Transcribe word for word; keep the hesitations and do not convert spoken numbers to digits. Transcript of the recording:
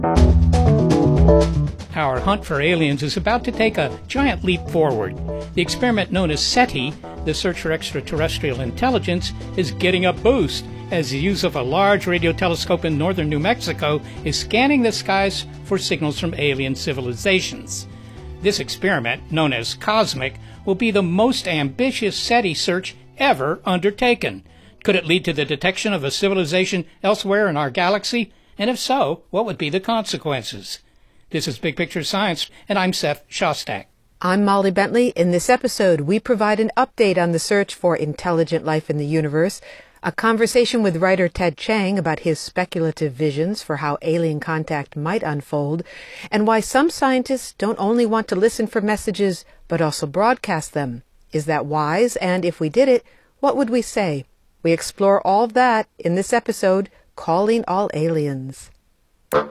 Our hunt for aliens is about to take a giant leap forward. The experiment known as SETI, the Search for Extraterrestrial Intelligence, is getting a boost as the use of a large radio telescope in northern New Mexico is scanning the skies for signals from alien civilizations. This experiment, known as COSMIC, will be the most ambitious SETI search ever undertaken. Could it lead to the detection of a civilization elsewhere in our galaxy? And if so, what would be the consequences? This is Big Picture Science, and I'm Seth Shostak. I'm Molly Bentley. In this episode, we provide an update on the search for intelligent life in the universe, a conversation with writer Ted Chiang about his speculative visions for how alien contact might unfold, and why some scientists don't only want to listen for messages, but also broadcast them. Is that wise? And if we did it, what would we say? We explore all of that in this episode, Calling All Aliens.